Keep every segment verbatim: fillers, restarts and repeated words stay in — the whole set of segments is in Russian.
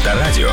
Авторадио.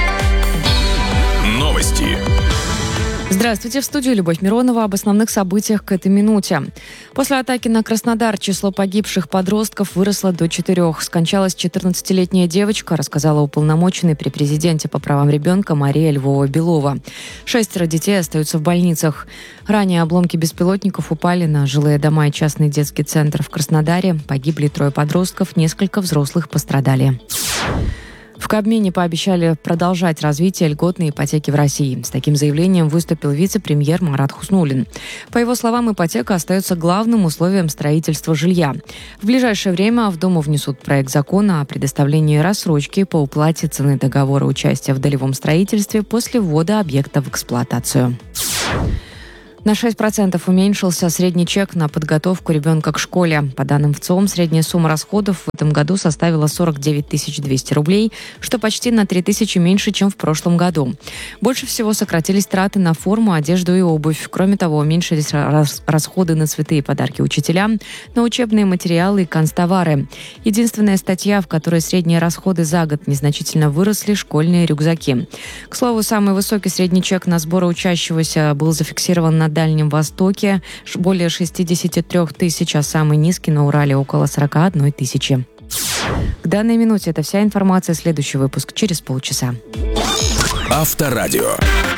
Новости. Здравствуйте, в студии Любовь Миронова. Об основных событиях к этой минуте. После атаки на Краснодар число погибших подростков выросло до четырех. Скончалась четырнадцатилетняя девочка, рассказала уполномоченный при президенте по правам ребенка Мария Львова-Белова. Шестеро детей остаются в больницах. Ранее обломки беспилотников упали на жилые дома и частный детский центр в Краснодаре. Погибли трое подростков, несколько взрослых пострадали. В Кабмине пообещали продолжать развитие льготной ипотеки в России. С таким заявлением выступил вице-премьер Марат Хуснуллин. По его словам, ипотека остается главным условием строительства жилья. В ближайшее время в Думу внесут проект закона о предоставлении рассрочки по уплате цены договора участия в долевом строительстве после ввода объекта в эксплуатацию. На шесть процентов уменьшился средний чек на подготовку ребенка к школе. По данным ВЦИОМ, средняя сумма расходов в этом году составила сорок девять тысяч двести рублей, что почти на три тысячи меньше, чем в прошлом году. Больше всего сократились траты на форму, одежду и обувь. Кроме того, уменьшились расходы на цветы и подарки учителям, на учебные материалы и канцтовары. Единственная статья, в которой средние расходы за год незначительно выросли – школьные рюкзаки. К слову, самый высокий средний чек на сборы учащегося был зафиксирован на Дальнем Востоке более шестьдесят три тысячи, а самый низкий на Урале около сорок одна тысяча. К данной минуте это вся информация. Следующий выпуск через полчаса. Авторадио.